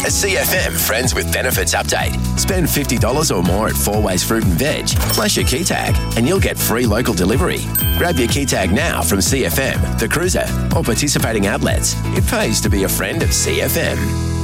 A CFM Friends with Benefits update. Spend $50 or more at Four Ways Fruit and Veg. Flash your key tag and you'll get free local delivery. Grab your key tag now from CFM, The Cruiser, or participating outlets. It pays to be a friend of CFM.